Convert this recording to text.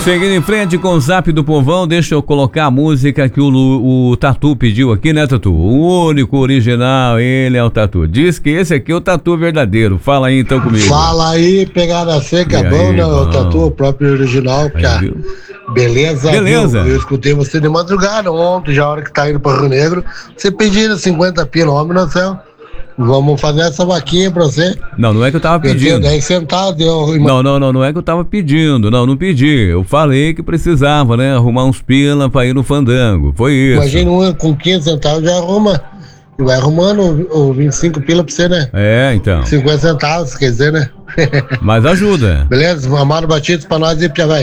Seguindo em frente com o Zap do Povão, deixa eu colocar a música que o Tatu pediu aqui, né, Tatu? O único original, ele é o Tatu. Diz que esse aqui é o Tatu verdadeiro. Fala aí então comigo. Fala aí, pegada seca, E bom, aí, né? bom. O Tatu, o próprio original, que Aí, viu? Beleza. Beleza. Viu? Eu escutei você de madrugada ontem, já a hora que tá indo pra Rio Negro. Você pedindo 50 pila, homem no céu. Vamos fazer essa vaquinha pra você. Não é que eu tava Eu tenho pedindo. 10 centavos, deu. Não é que eu tava pedindo. Não pedi. Eu falei que precisava, né? Arrumar uns pila pra ir no fandango. Foi isso. Imagina um com 15 centavos já arruma. E vai arrumando o 25 pila pra você, né? É, então. 50 centavos, quer dizer, né? Mas ajuda. Beleza? Amado Batidos pra nós e pra vai.